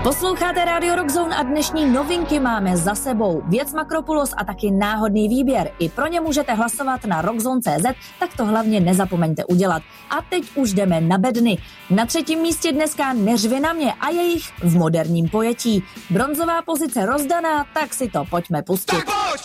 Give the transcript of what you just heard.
Posloucháte Radio Rockzone a dnešní novinky máme za sebou. Věc Makropoulos a taky náhodný výběr. I pro ně můžete hlasovat na rockzone.cz, tak to hlavně nezapomeňte udělat. A teď už jdeme na bedny. Na 3. místě dneska Neřvi na mě a jejich V moderním pojetí. Bronzová pozice rozdaná, tak si to pojďme pustit.